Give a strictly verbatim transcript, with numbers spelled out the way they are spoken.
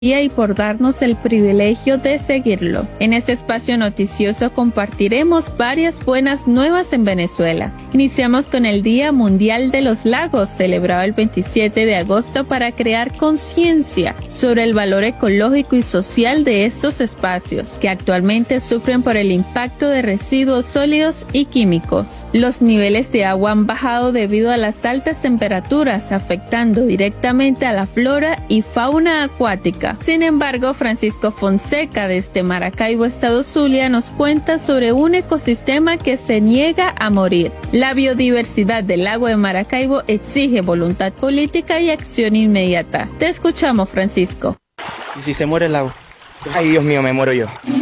y por darnos el privilegio de seguirlo. En este espacio noticioso compartiremos varias buenas nuevas en Venezuela. Iniciamos con el Día Mundial de los Lagos, celebrado el veintisiete de agosto para crear conciencia sobre el valor ecológico y social de estos espacios, que actualmente sufren por el impacto de residuos sólidos y químicos. Los niveles de agua han bajado debido a las altas temperaturas, afectando directamente a la flora y fauna acuática. Sin embargo, Francisco Fonseca, desde Maracaibo, Estado Zulia, nos cuenta sobre un ecosistema que se niega a morir. La biodiversidad del lago de Maracaibo exige voluntad política y acción inmediata. Te escuchamos, Francisco. ¿Y si se muere el lago? Ay, Dios mío, me muero yo.